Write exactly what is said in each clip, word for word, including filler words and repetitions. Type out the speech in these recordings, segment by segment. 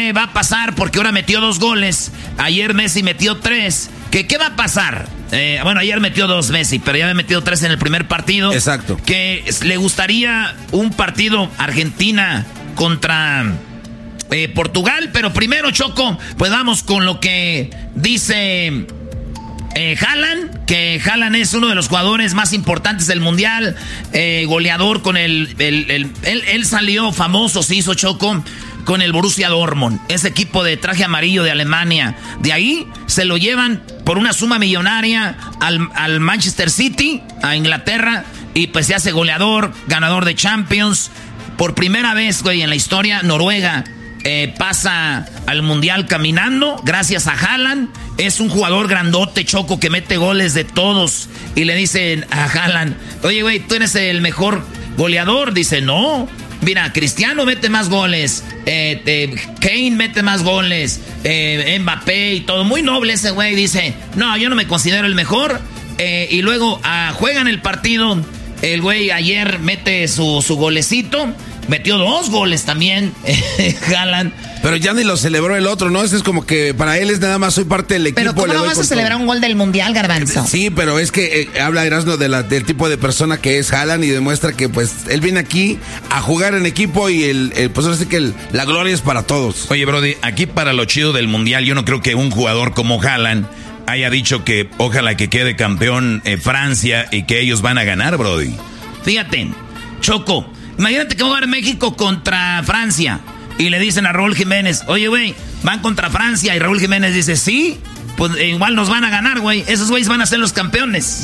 ¿qué va a pasar? Porque ahora metió dos goles. Ayer Messi metió tres. ¿Qué, qué va a pasar? Eh, bueno, ayer metió dos Messi, pero ya había metido tres en el primer partido. Exacto. Que le gustaría un partido Argentina contra eh, Portugal. Pero primero, Choco, pues vamos con lo que dice... Eh, Haaland, que Haaland es uno de los jugadores más importantes del mundial, eh, goleador con el, el, el él, él salió famoso, se hizo Choco con el Borussia Dortmund, ese equipo de traje amarillo de Alemania. De ahí se lo llevan por una suma millonaria al, al Manchester City, a Inglaterra, y pues se hace goleador, ganador de Champions. Por primera vez, güey, en la historia, Noruega Eh, pasa al mundial caminando gracias a Haaland. Es un jugador grandote, Choco, que mete goles de todos. Y le dicen a Haaland, oye, güey, tú eres el mejor goleador. Dice, no, mira, Cristiano mete más goles, eh, eh, Kane mete más goles, eh, Mbappé y todo. Muy noble ese güey. Dice, no, yo no me considero el mejor. eh, Y luego ah, juegan el partido. El güey ayer mete su, su golecito. Metió dos goles también, Haaland. Pero ya ni lo celebró el otro, ¿no? Ese es como que para él es nada más soy parte del equipo. Pero ¿cómo no vas a celebrar todo un gol del Mundial, Garbanzo? Sí, pero es que eh, habla Erasmo de la, del tipo de persona que es Haaland y demuestra que pues él viene aquí a jugar en equipo y el, el pues ahora sí que el, la gloria es para todos. Oye, Brody, aquí para lo chido del Mundial, yo no creo que un jugador como Haaland haya dicho que ojalá que quede campeón eh, Francia y que ellos van a ganar, Brody. Fíjate, Choco, imagínate que va a jugar México contra Francia y le dicen a Raúl Jiménez, oye, güey, van contra Francia, y Raúl Jiménez dice, sí, pues igual nos van a ganar, güey, esos güeyes van a ser los campeones.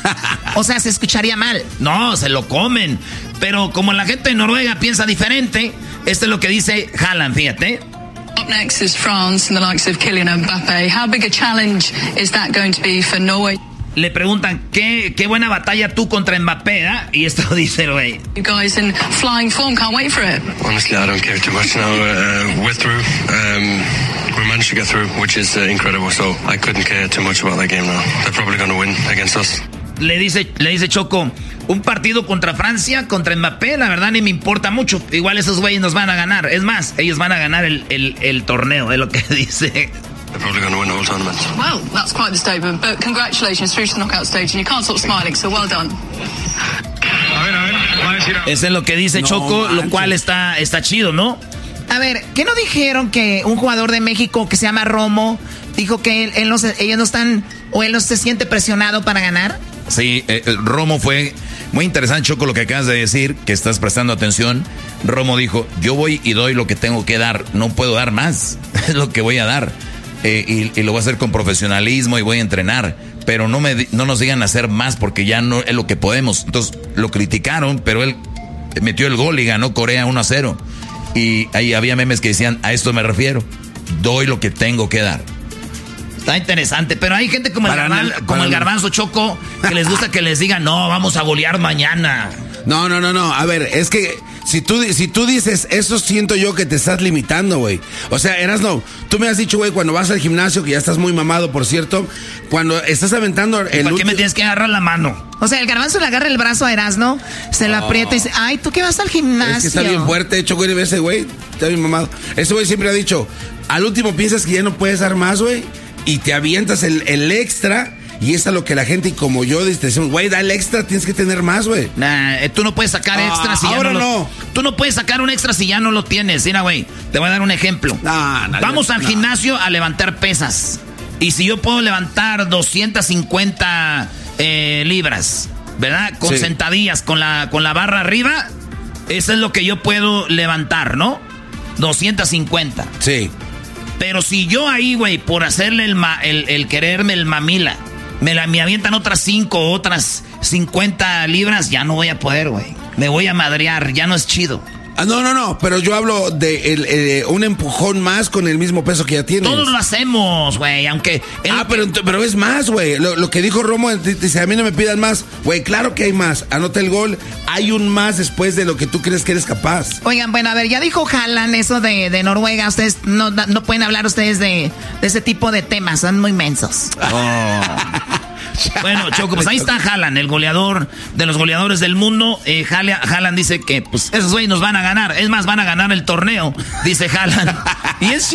O sea, se escucharía mal. No, se lo comen. Pero como la gente de Noruega piensa diferente, esto es lo que dice Haaland, fíjate. Up next is France and the likes of Kylian Mbappé. How big a challenge is that going to be for Norway? Le preguntan, ¿qué, qué buena batalla tú contra Mbappé, ¿eh? Y esto dice el güey. You guys in flying form, can't wait for it. Honestly, I don't care too much now. Uh, we're through. Um, we managed to get through, which is uh, incredible. So I couldn't care too much about that game now. They're probably going to win against us. Le dice, le dice Choco, un partido contra Francia, contra Mbappé, la verdad ni me importa mucho. Igual esos güeyes nos van a ganar. Es más, ellos van a ganar el, el, el torneo, es lo que dice. They're probably going to win the whole tournament. Well, that's quite the statement. But congratulations, through to the knockout stage, and you can't stop smiling. So well done. A ver, a ver, va a decir. Eso es lo que dice No, Choco, manches. lo cual está, está chido, ¿no? A ver, ¿qué no dijeron que un jugador de México que se llama Romo dijo que él, él no se, ellos no están, o él no se siente presionado para ganar? Sí, eh, Romo fue muy interesante, Choco, lo que acabas de decir, que estás prestando atención. Romo dijo, yo voy y doy lo que tengo que dar, no puedo dar más, es lo que voy a dar. Eh, y, y lo voy a hacer con profesionalismo y voy a entrenar, pero no, me, no nos digan hacer más porque ya no es lo que podemos. Entonces lo criticaron, pero él metió el gol y ganó Corea uno a cero. Y ahí había memes que decían, a esto me refiero, doy lo que tengo que dar. Está interesante, pero hay gente como el, Para garban, nada, como para el nada. garbanzo Choco que les gusta que les digan, no, vamos a golear mañana. No, no, no, no. A ver, es que si tú, si tú dices eso, siento yo que te estás limitando, güey. O sea, Erasno, tú me has dicho, güey, cuando vas al gimnasio, que ya estás muy mamado, por cierto, cuando estás aventando el... ¿Para qué me ulti- tienes que agarrar la mano? O sea, el Garbanzo le agarra el brazo a Erasno, se lo aprieta y dice, ay, ¿tú qué vas al gimnasio? Es que está bien fuerte, hecho, güey, ese güey, está bien mamado. Ese güey siempre ha dicho, al último piensas que ya no puedes dar más, güey, y te avientas el, el extra, y es a lo que la gente, y como yo, te decimos, güey, da el extra, tienes que tener más, güey. Nah, eh, tú no puedes sacar Ah, extra si ya ahora no, lo, no. Tú no puedes sacar un extra si ya no lo tienes. Mira, güey, te voy a dar un ejemplo. No, no, Vamos no, al no. gimnasio a levantar pesas. Y si yo puedo levantar doscientas cincuenta eh, libras, ¿verdad? Con Sí. sentadillas, con la, con la barra arriba, eso es lo que yo puedo levantar, ¿no? doscientas cincuenta. Sí. Pero si yo ahí, güey, por hacerle el, ma, el, el quererme el mamila, me, la, me avientan otras cinco, otras cincuenta libras, ya no voy a poder, güey. Me voy a madrear, ya no es chido. Ah, no, no, no, pero yo hablo de el, eh, un empujón más con el mismo peso que ya tienes. Todos lo hacemos, güey, aunque... Ah, pero, pero es más, güey. Lo, lo que dijo Romo, dice, a mí no me pidan más. Güey, claro que hay más. Anota el gol. Hay un más después de lo que tú crees que eres capaz. Oigan, bueno, a ver, ya dijo Haaland eso de, de Noruega. Ustedes no, no pueden hablar ustedes de, de ese tipo de temas, son muy mensos. Oh. Bueno, Choco, pues ahí está Haaland, el goleador de los goleadores del mundo. Eh, Haaland dice que pues esos güeyes nos van a ganar. Es más, van a ganar el torneo, dice Haaland. Y es